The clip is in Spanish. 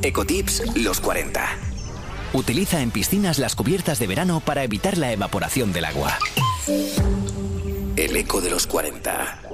Ecotips los 40. Utiliza en piscinas las cubiertas de verano para evitar la evaporación del agua. El eco de los 40.